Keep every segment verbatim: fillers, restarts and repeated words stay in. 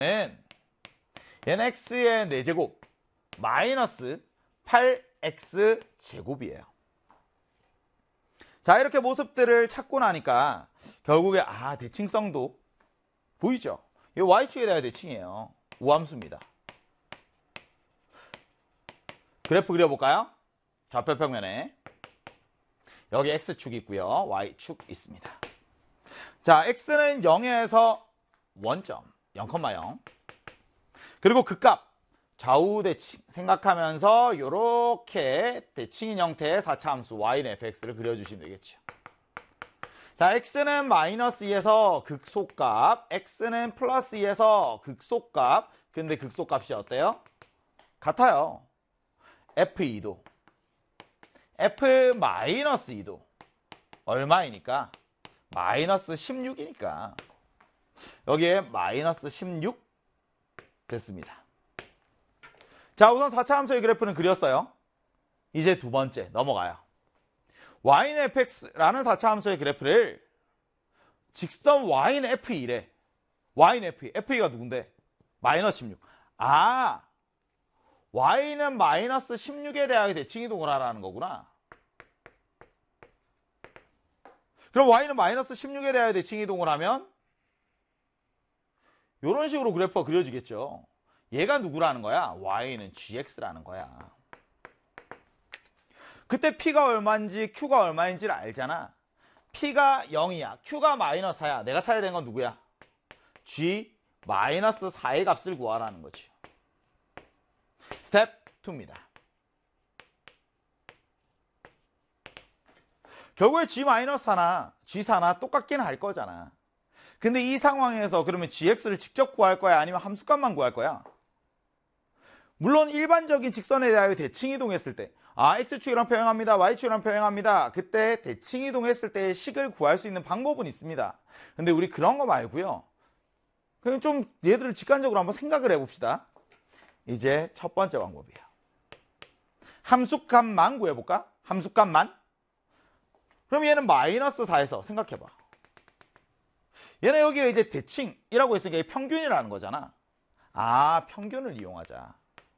얘는 x의 네 제곱 마이너스 팔 엑스 제곱이에요. 자, 이렇게 모습들을 찾고 나니까 결국에 아 대칭성도 보이죠? 이 y축에 대한 대칭이에요. 우함수입니다. 그래프 그려볼까요? 좌표평면에 여기 x축이 있고요. y축 있습니다. 자, x는 영에서 원점 영, 영. 그리고 극값 좌우 대칭 생각하면서 이렇게 대칭인 형태의 사 차 함수 y는 fx를 그려주시면 되겠죠. 자, x는 마이너스 이에서 극소값, x는 플러스 이에서 극소값. 근데 극소값이 어때요? 같아요. 에프 이도 F 마이너스 이도 얼마이니까? 마이너스 십육이니까 여기에 마이너스 십육 됐습니다. 자, 우선 사 차 함수의 그래프는 그렸어요. 이제 두 번째 넘어가요. y는 fx라는 사 차 함수의 그래프를 직선 y는 에프 이래. y는 에프 이. 에프 이가 누군데? 마이너스 십육. 아, y는 마이너스 십육에 대하여 대칭이동을 하라는 거구나. 그럼 y는 마이너스 십육에 대하여 대칭이동을 하면 이런 식으로 그래프가 그려지겠죠. 얘가 누구라는 거야? y는 gx라는 거야. 그때 p가 얼마인지 q가 얼마인지를 알잖아. p가 영이야. q가 마이너스 사야. 내가 찾아야 되는 건 누구야? g 마이너스 사의 값을 구하라는 거지. 스텝 이입니다. 결국에 g 마이너스 사나 g 사나 똑같긴 할 거잖아. 근데 이 상황에서 그러면 gx를 직접 구할 거야? 아니면 함수값만 구할 거야? 물론 일반적인 직선에 대하여 대칭이동했을 때 아, x축이랑 평행합니다. y축이랑 평행합니다. 그때 대칭이동했을 때 식을 구할 수 있는 방법은 있습니다. 근데 우리 그런 거 말고요. 그냥 좀 얘들을 직관적으로 한번 생각을 해봅시다. 이제 첫 번째 방법이에요. 함수값만 구해볼까? 함수값만? 그럼 얘는 마이너스 사에서 생각해봐. 얘는 여기에 이제 대칭이라고 했으니까 이게 평균이라는 거잖아. 아, 평균을 이용하자.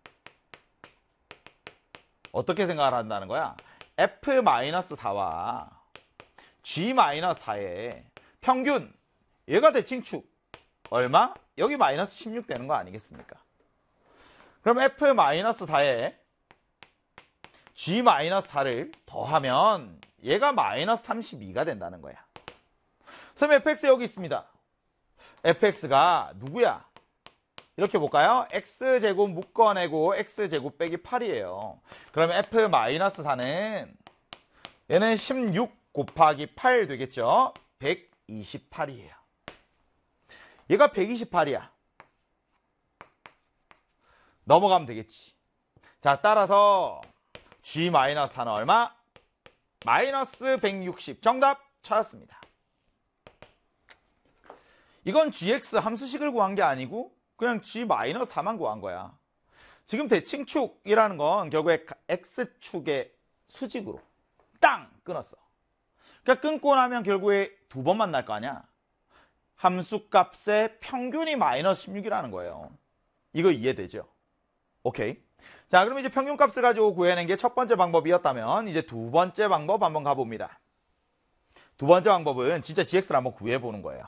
어떻게 생각을 한다는 거야? 에프 마이너스 사와 지 마이너스 사의 평균, 얘가 대칭축 얼마? 여기 마이너스 십육 되는 거 아니겠습니까? 그럼 에프 마이너스 사에 지 마이너스 사를 더하면 얘가 마이너스 삼십이가 된다는 거야. 그럼 에프엑스 여기 있습니다. 에프엑스가 누구야? 이렇게 볼까요? x제곱 묶어내고 x제곱 빼기 팔이에요. 그러면 에프 마이너스 사는 얘는 십육 곱하기 팔 되겠죠? 백이십팔이에요. 얘가 백이십팔이야. 넘어가면 되겠지. 자, 따라서 g 마이너스 사는 얼마? 마이너스 백육십. 정답 찾았습니다. 이건 gx 함수식을 구한 게 아니고 그냥 g 마이너스 사만 구한 거야. 지금 대칭축이라는 건 결국에 x축의 수직으로 땅 끊었어. 그러니까 끊고 나면 결국에 두 번 만날 거 아니야. 함수값의 평균이 마이너스 십육이라는 거예요. 이거 이해되죠? 오케이. 자, 그럼 이제 평균값을 가지고 구해낸 게 첫 번째 방법이었다면 이제 두 번째 방법 한번 가봅니다. 두 번째 방법은 진짜 gx를 한번 구해보는 거예요.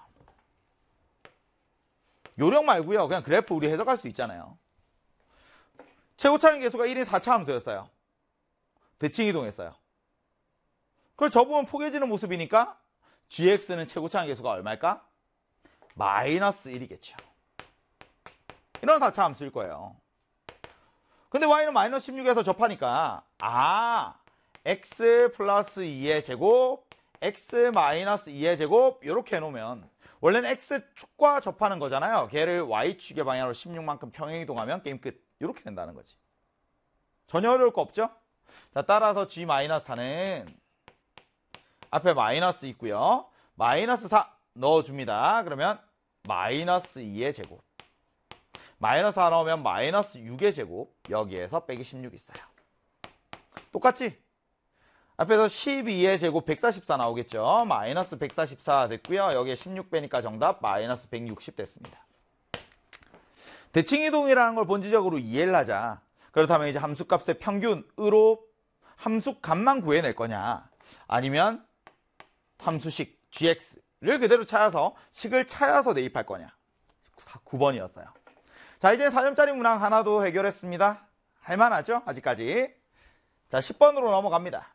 요령 말고요. 그냥 그래프 우리 해석할 수 있잖아요. 최고차항 계수가 일인 사 차 함수였어요. 대칭 이동했어요. 그걸 접으면 포개지는 모습이니까 gx는 최고차항 계수가 얼마일까? 마이너스 일이겠죠. 이런 사 차 함수일 거예요. 근데 y는 마이너스 십육에서 접하니까 아, x 플러스 이의 제곱, x 마이너스 이의 제곱 이렇게 해놓으면 원래는 x축과 접하는 거잖아요. 걔를 y축의 방향으로 십육만큼 평행이동하면 게임 끝. 이렇게 된다는 거지. 전혀 어려울 거 없죠? 자, 따라서 g 마이너스 사는 앞에 마이너스 있고요. 마이너스 사 넣어줍니다. 그러면 마이너스 이의 제곱. 마이너스 사 넣으면 마이너스 육의 제곱. 여기에서 빼기 십육 있어요. 똑같지? 앞에서 십이의 제곱 백사십사 나오겠죠. 마이너스 백사십사 됐고요. 여기에 십육 빼니까 정답 마이너스 백육십 됐습니다. 대칭이동이라는 걸 본질적으로 이해를 하자. 그렇다면 이제 함수값의 평균으로 함수값만 구해낼 거냐, 아니면 함수식 gx를 그대로 찾아서 식을 찾아서 대입할 거냐. 구 번이었어요. 자, 이제 사 점짜리 문항 하나도 해결했습니다. 할만하죠? 아직까지. 자, 십 번으로 넘어갑니다.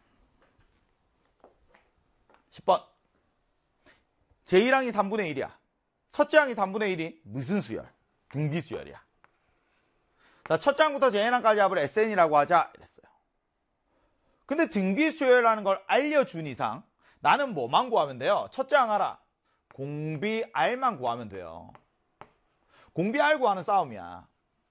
십 번. 제일 항이 삼분의 일이야. 첫째 항이 삼분의 일이 무슨 수열? 등비수열이야. 자, 첫째 항부터 제일 항까지 합을 에스엔이라고 하자 이랬어요. 근데 등비수열이라는 걸 알려준 이상 나는 뭐만 구하면 돼요? 첫째 항 알아. 공비 R만 구하면 돼요. 공비 R 구하는 싸움이야.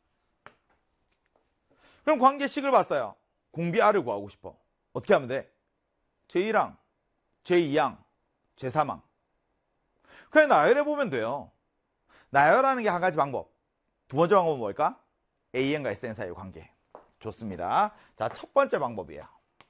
그럼 관계식을 봤어요. 공비 R을 구하고 싶어. 어떻게 하면 돼? 제일 항, 제이 항, 제삼 항. 그냥 나열해보면 돼요. 나열하는 게 한 가지 방법. 두 번째 방법은 뭘까? 에이엔과 에스엔 사이의 관계. 좋습니다. 자, 첫 번째 방법이에요.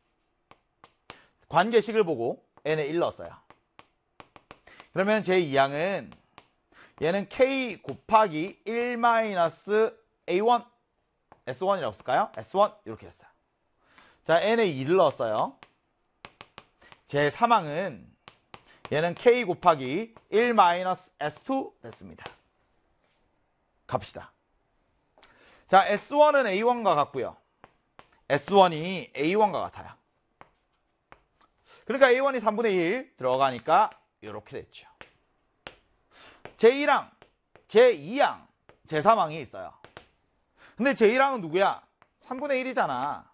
관계식을 보고 n에 일 넣었어요. 그러면 제이 항은 얘는 k 곱하기 일 마이너스 에이 원, 에스 원이라고 쓸까요? 에스 원 이렇게 했어요. 자, n에 이를 넣었어요. 제삼 항은 얘는 k 곱하기 일 마이너스 에스 투 됐습니다. 갑시다. 자, 에스 원은 에이 원과 같고요. 에스 원이 에이 원과 같아요. 그러니까 에이 원이 삼분의 일 들어가니까 이렇게 됐죠. 제일 항, 제이 항, 제삼 항이 있어요. 근데 제일 항은 누구야? 삼분의 일이잖아.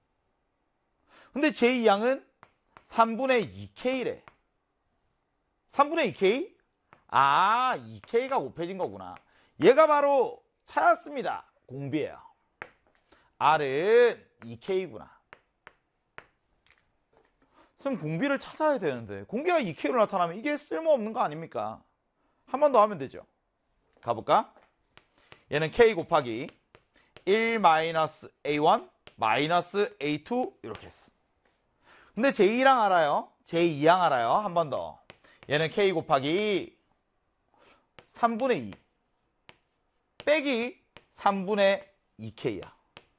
근데 제이 항은 삼분의 이 케이래. 삼분의 이 케이? 아, 이 케이가 곱해진 거구나. 얘가 바로 찾았습니다. 공비예요. R은 이 케이구나. 선생님, 공비를 찾아야 되는데 공비가 이 케이로 나타나면 이게 쓸모없는 거 아닙니까? 한 번 더 하면 되죠. 가볼까? 얘는 k 곱하기 일 마이너스 에이 원 마이너스 에이 투 이렇게 했어. 근데 제일 항 알아요? 제이 항 알아요? 한 번 더. 얘는 k 곱하기 삼분의 이 빼기 삼분의 이 케이야.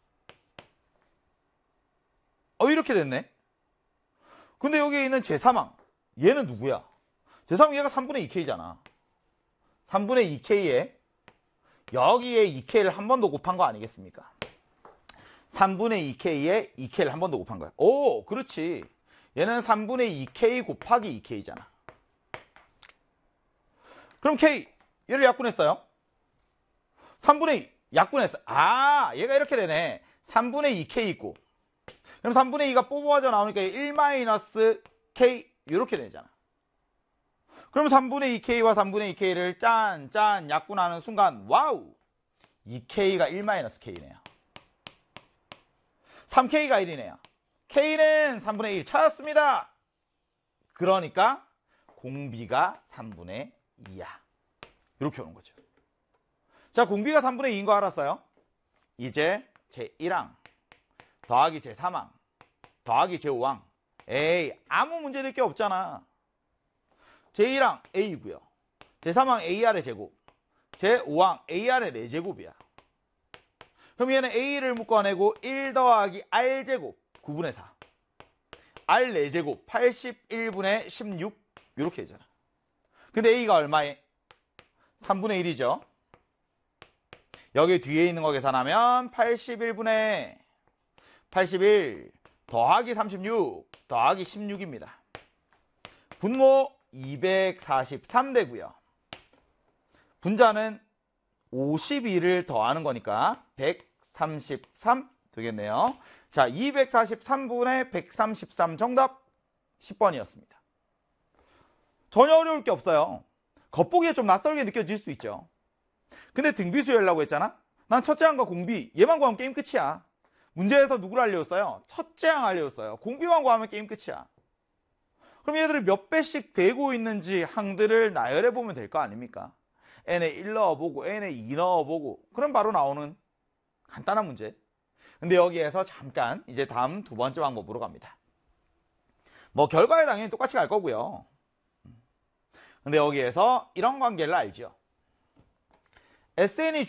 어, 이렇게 됐네. 근데 여기 있는 제삼 항 얘는 누구야? 제삼 항 얘가 삼분의 이 케이잖아. 삼분의 이 케이에 여기에 이 케이를 한 번 더 곱한 거 아니겠습니까? 삼분의 이 케이에 이 케이를 한 번 더 곱한 거야. 오, 그렇지. 얘는 삼분의 이 케이 곱하기 이 케이잖아. 그럼 K, 얘를 약분했어요. 삼분의 이, 약분했어요. 아, 얘가 이렇게 되네. 삼분의 이 케이 있고. 그럼 삼분의 이가 뽑아져 나오니까 일 마이너스 K, 이렇게 되잖아. 그럼 삼분의 이 케이와 삼분의 이 케이를 짠, 짠, 약분하는 순간, 와우! 이 케이가 일 마이너스 K네요. 삼 케이가 일이네요. K는 삼분의 일 찾았습니다. 그러니까 공비가 삼분의 이야. 이렇게 오는 거죠. 자, 공비가 삼분의 이인 거 알았어요? 이제 제일 항 더하기 제삼 항 더하기 제오 항. 에이, 아무 문제 될 게 없잖아. 제일 항 A고요. 제삼 항 에이알의 제곱. 제오 항 에이알의 네 제곱이야. 그럼 얘는 A를 묶어내고 일 더하기 R제곱 구분의 사. R 네 제곱 팔십일분의 십육 이렇게 되잖아. 근데 A가 얼마에? 삼분의 일이죠. 여기 뒤에 있는 거 계산하면 팔십일분의 팔십일 더하기 삼십육 더하기 십육입니다. 분모 이백사십삼 되고요. 분자는 오십이를 더하는 거니까 백삼십삼 되겠네요. 자, 이백사십삼분의 백삼십삼 정답 십 번이었습니다. 전혀 어려울 게 없어요. 겉보기에 좀 낯설게 느껴질 수 있죠. 근데 등비수열이라고 했잖아? 난 첫째 항과 공비 얘만 구하면 게임 끝이야. 문제에서 누구를 알려줬어요? 첫째 항 알려줬어요. 공비만 구하면 게임 끝이야. 그럼 얘들을 몇 배씩 되고 있는지 항들을 나열해보면 될 거 아닙니까? n에 일 넣어보고 n에 이 넣어보고 그럼 바로 나오는 간단한 문제. 근데 여기에서 잠깐 이제 다음 두 번째 방법으로 갑니다. 뭐 결과에 당연히 똑같이 갈 거고요. 근데 여기에서 이런 관계를 알죠. 에스엔이